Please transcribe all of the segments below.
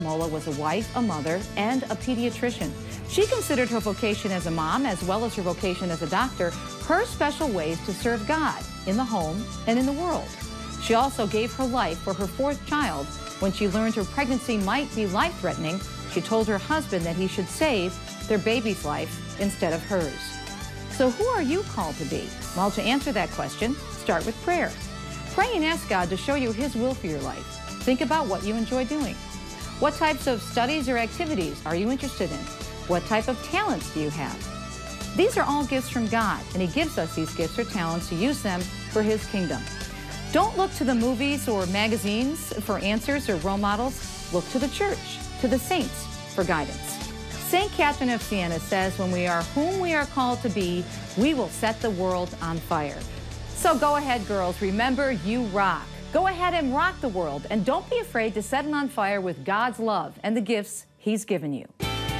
Mola was a wife, a mother, and a pediatrician. She considered her vocation as a mom, as well as her vocation as a doctor, her special ways to serve God in the home and in the world. She also gave her life for her fourth child. When she learned her pregnancy might be life-threatening, she told her husband that he should save their baby's life instead of hers. So who are you called to be? Well, to answer that question, start with prayer. Pray and ask God to show you His will for your life. Think about what you enjoy doing. What types of studies or activities are you interested in? What type of talents do you have? These are all gifts from God, and He gives us these gifts or talents to use them for His kingdom. Don't look to the movies or magazines for answers or role models. Look to the church, to the saints for guidance. St. Catherine of Siena says, when we are whom we are called to be, we will set the world on fire. So go ahead, girls. Remember, you rock. Go ahead and rock the world, and don't be afraid to set it on fire with God's love and the gifts He's given you.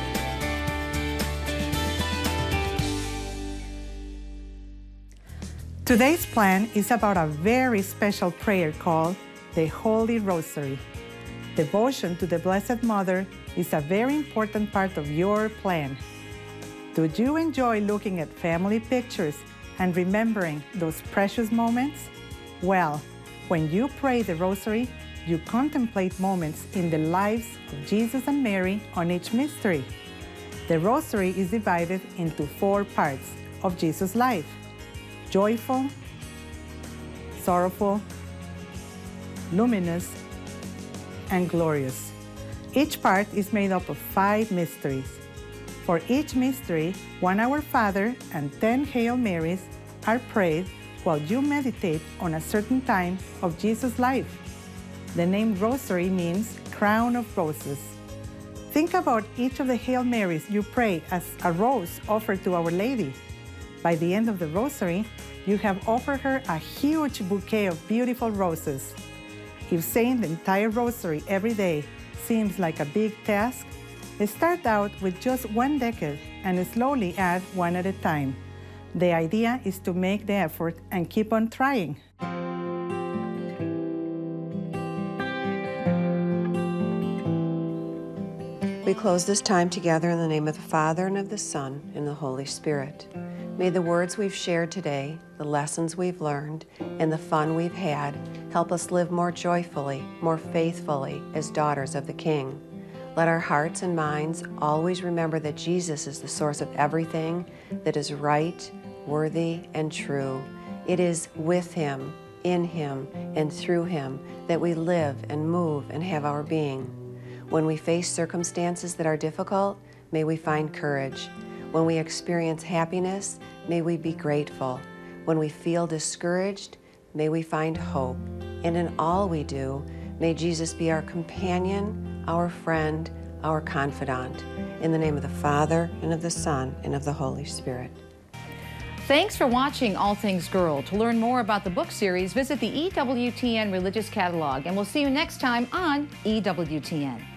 Today's plan is about a very special prayer called the Holy Rosary. Devotion to the Blessed Mother is a very important part of your plan. Do you enjoy looking at family pictures and remembering those precious moments? Well, when you pray the Rosary, you contemplate moments in the lives of Jesus and Mary on each mystery. The Rosary is divided into 4 parts of Jesus' life: joyful, sorrowful, luminous, and glorious. Each part is made up of 5 mysteries. For each mystery, 1 Our Father and 10 Hail Marys are prayed while you meditate on a certain time of Jesus' life. The name Rosary means crown of roses. Think about each of the Hail Marys you pray as a rose offered to Our Lady. By the end of the Rosary, you have offered her a huge bouquet of beautiful roses. If saying the entire Rosary every day seems like a big task, start out with just 1 decade and slowly add 1 at a time. The idea is to make the effort and keep on trying. We close this time together in the name of the Father, and of the Son, and the Holy Spirit. May the words we've shared today, the lessons we've learned, and the fun we've had help us live more joyfully, more faithfully as daughters of the King. Let our hearts and minds always remember that Jesus is the source of everything that is right, worthy, and true. It is with Him, in Him, and through Him that we live and move and have our being. When we face circumstances that are difficult, may we find courage. When we experience happiness, may we be grateful. When we feel discouraged, may we find hope. And in all we do, may Jesus be our companion, our friend, our confidant. In the name of the Father, and of the Son, and of the Holy Spirit. Thanks for watching All Things Girl. To learn more about the book series, visit the EWTN Religious Catalog, and we'll see you next time on EWTN.